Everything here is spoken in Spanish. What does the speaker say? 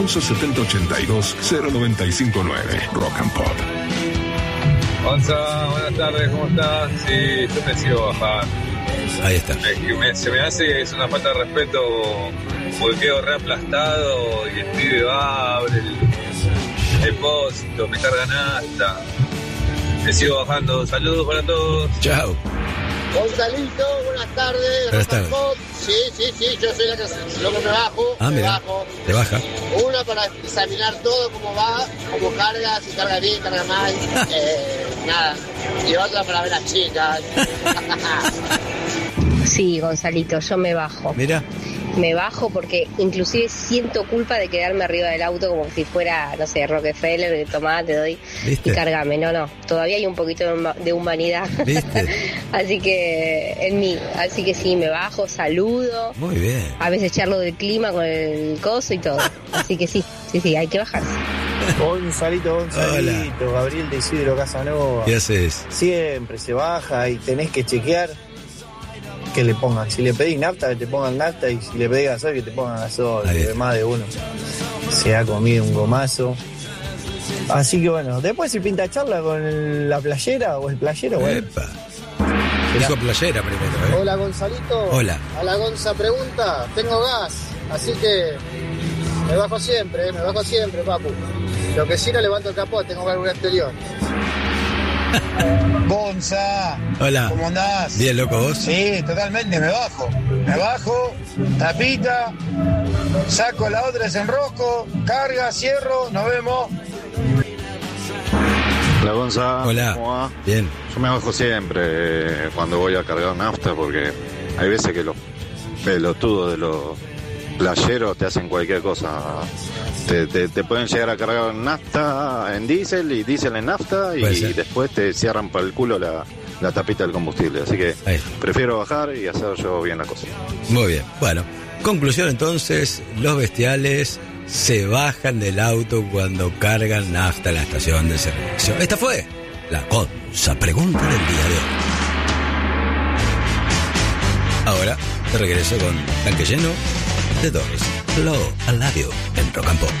11 70 82 0959. Rock and Pop. Gonza, buenas tardes, ¿cómo estás? Sí, yo me sigo bajando. Ahí está. Se me hace que es una falta de respeto porque quedo reaplastado y el pibe va, abre el depósito, me cargan hasta. Me sigo bajando. Saludos para todos. Chao. Gonzalito, buenas tardes. Buenas tardes. Sí, yo soy lo que me bajo. Me bajo. Te baja. Una para examinar todo, cómo va, cómo carga, si carga bien, carga mal. Nada. Y otra para ver las chicas. Sí, Gonzalito, yo me bajo. Mira. Me bajo porque inclusive siento culpa de quedarme arriba del auto como si fuera, no sé, Rockefeller, tomá, te doy. ¿Viste? Y cargame. No, todavía hay un poquito de humanidad. ¿Viste? Así que, en mí, así que sí, me bajo, saludo. Muy bien. A veces charlo del clima con el coso y todo. Así que sí, hay que bajarse. Gonzalito, Hola. Gabriel de Isidro Casanova. ¿Qué haces? Siempre se baja y tenés que chequear que le pongan. Si le pedís nafta, que te pongan nafta, y si le pedís gasoil, que te pongan gasoil. Que más de uno se ha comido un gomazo. Así que bueno, después si pinta charla con la playera o el playero, bueno. Epa. Dijo playera primero, Hola, Gonzalito. Hola. A la Gonza pregunta, tengo gas, así que me bajo siempre, papu. Lo que sí no levanto el capó, tengo carburante exterior. Gonza, Hola. ¿cómo andás? Bien, loco, ¿vos? Sí, totalmente, me bajo, tapita, saco la otra, desenrosco, carga, cierro, nos vemos. Hola Gonza, Hola. ¿cómo va? Bien. Yo me bajo siempre cuando voy a cargar nafta porque hay veces que los pelotudos de los playeros te hacen cualquier cosa. Te pueden llegar a cargar nafta en diésel y diésel en nafta y después te cierran por el culo la tapita del combustible. Así que prefiero bajar y hacer yo bien la cosa. Muy bien. Bueno, conclusión entonces, los bestiales se bajan del auto cuando cargan nafta en la estación de servicio. Esta fue la Gonza Pregunta del día de hoy. Ahora te regreso con tanque lleno de Doors. Hello, I love you en Rock and Pop.